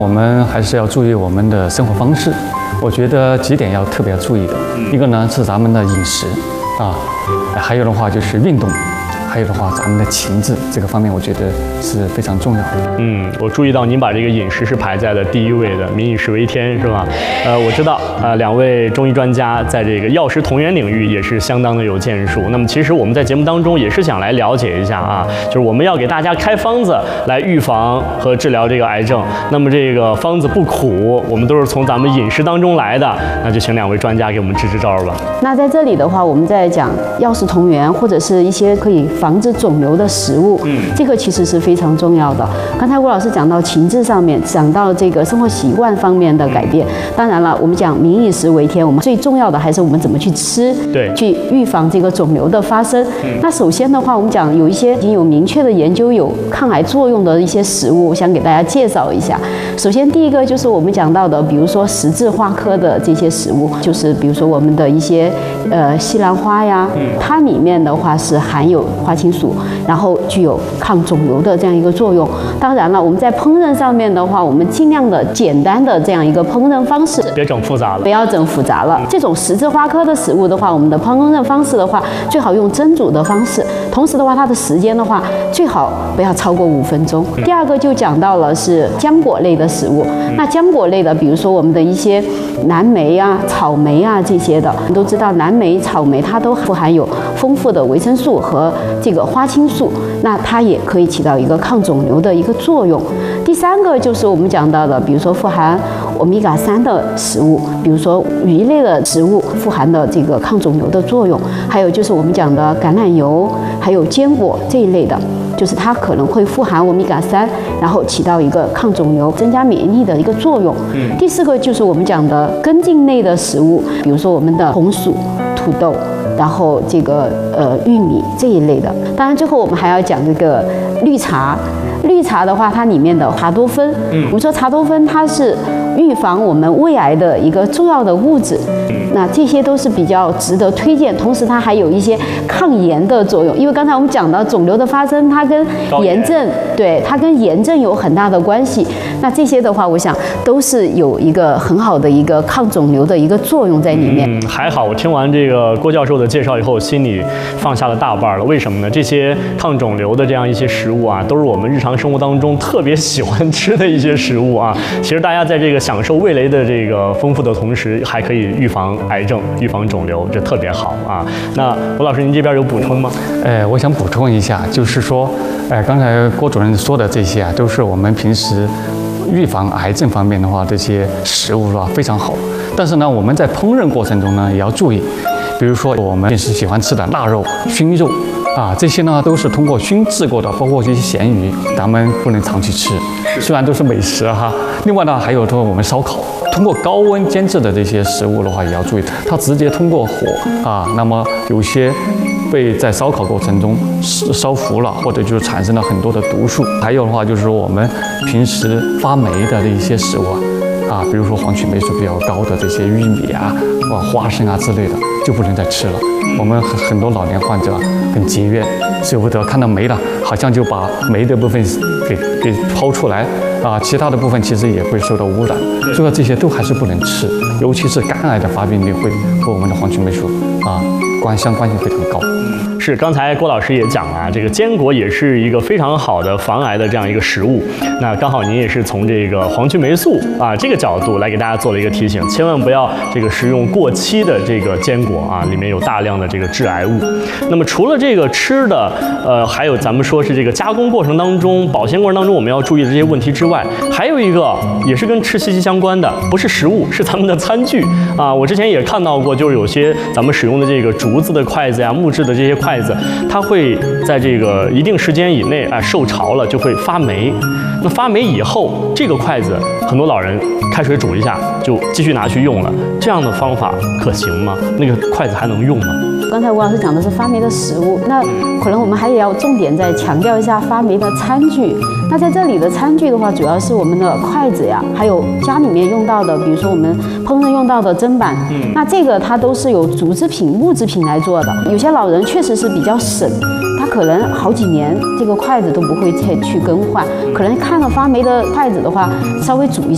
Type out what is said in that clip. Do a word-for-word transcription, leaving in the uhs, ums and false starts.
我们还是要注意我们的生活方式。我觉得几点要特别要注意的，一个呢是咱们的饮食啊，还有的话就是运动。还有的话，咱们的情志这个方面，我觉得是非常重要的。 嗯，我注意到您把这个饮食是排在了第一位的，民以食为天，是吧？呃，我知道，呃，两位中医专家在这个药食同源领域也是相当的有建树。那么，其实我们在节目当中也是想来了解一下啊，就是我们要给大家开方子来预防和治疗这个癌症。那么这个方子不苦，我们都是从咱们饮食当中来的，那就请两位专家给我们支支招吧。 那在这里的话，我们在讲药食同源，或者是一些可以防止肿瘤的食物，嗯，这个其实是非常重要的。刚才吴老师讲到情志上面，讲到这个生活习惯方面的改变。当然了，我们讲民以食为天，我们最重要的还是我们怎么去吃， 对， 去预防这个肿瘤的发生。嗯、那首先的话，我们讲有一些已经有明确的研究有抗癌作用的一些食物，我想给大家介绍一下。首先第一个就是我们讲到的，比如说十字花科的这些食物，就是比如说我们的一些呃西兰花呀，它里面的话是含有花青素。然后具有抗肿瘤的这样一个作用。当然了，我们在烹饪上面的话，我们尽量的简单的这样一个烹饪方式， 别整复杂了， 不要整复杂了。这种十字花科的食物的话，我们的烹饪方式的话，最好用蒸煮的方式。同时的话，它的时间的话，最好不要超过五分钟。第二个就讲到了是浆果类的食物。那浆果类的，比如说我们的一些蓝莓啊、草莓啊这些的，我们都知道蓝莓、草莓它都富含有丰富的维生素和这个花青素，那它也可以起到一个抗肿瘤的一个作用。第三个就是我们讲到的，比如说富含欧米伽三的食物，比如说鱼类的食物富含的这个抗肿瘤的作用，还有就是我们讲的橄榄油，还有坚果这一类的，就是它可能会富含欧米伽三，然后起到一个抗肿瘤、增加免疫力的一个作用。嗯、第四个就是我们讲的根茎类的食物，比如说我们的红薯、土豆。然后这个呃玉米这一类的，当然最后我们还要讲这个绿茶。绿茶的话，它里面的茶多酚，嗯，我们说茶多酚它是预防我们胃癌的一个重要的物质，那这些都是比较值得推荐。同时，它还有一些抗炎的作用，因为刚才我们讲到肿瘤的发生，它跟炎症，对，它跟炎症有很大的关系。那这些的话，我想都是有一个很好的一个抗肿瘤的一个作用在里面。 嗯，还好，我听完这个郭教授的介绍以后，心里放下了大半了。为什么呢？这些抗肿瘤的这样一些食物啊，都是我们日常生活当中特别喜欢吃的一些食物啊。其实大家在这个享受味蕾的这个丰富的同时，还可以预防癌症、预防肿瘤，这特别好啊。那吴老师，您这边有补充吗？ 呃，我想补充一下，就是说，呃，刚才郭主任说的这些啊，都是我们平时预防癌症方面的话，这些食物啊非常好。但是呢，我们在烹饪过程中呢，也要注意，比如说我们平时喜欢吃的腊肉、熏肉啊，这些呢都是通过熏制过的，包括这些咸鱼，咱们不能常去吃。虽然都是美食哈。另外呢，还有说我们烧烤，通过高温煎制的这些食物的话，也要注意，它直接通过火啊，那么有些被在烧烤过程中烧糊了，或者就是产生了很多的毒素。还有的话就是说我们平时发霉的一些食物啊。啊，比如说黄曲霉素比较高的这些玉米啊、或花生啊之类的，就不能再吃了。我们很很多老年患者很节约，舍不得看到霉了，好像就把霉的部分给给抛出来啊，其他的部分其实也会受到污染。所以这些都还是不能吃，尤其是肝癌的发病率会和我们的黄曲霉素啊关相关性非常高。 是，刚才郭老师也讲了啊，这个坚果也是一个非常好的防癌的这样一个食物。那刚好您也是从这个黄曲霉素啊这个角度来给大家做了一个提醒，千万不要这个食用过期的这个坚果啊，里面有大量的这个致癌物。那么除了这个吃的，呃，还有咱们说是这个加工过程当中、保鲜过程当中我们要注意的这些问题之外，还有一个也是跟吃息息相关的，不是食物，是咱们的餐具啊。我之前也看到过，就是有些咱们使用的这个竹子的筷子呀、木质的这些筷子。筷子，它会在这个一定时间以内啊受潮了就会发霉。那发霉以后，这个筷子很多老人开水煮一下就继续拿去用了，这样的方法可行吗？那个筷子还能用吗？ 刚才吴老师讲的是发霉的食物，那可能我们还也要重点再强调一下发霉的餐具。那在这里的餐具的话，主要是我们的筷子呀，还有家里面用到的，比如说我们烹饪用到的砧板，嗯，那这个它都是由竹制品、木制品来做的。有些老人确实是比较省，他可能好几年这个筷子都不会再去更换，可能看了发霉的筷子的话，稍微煮一下。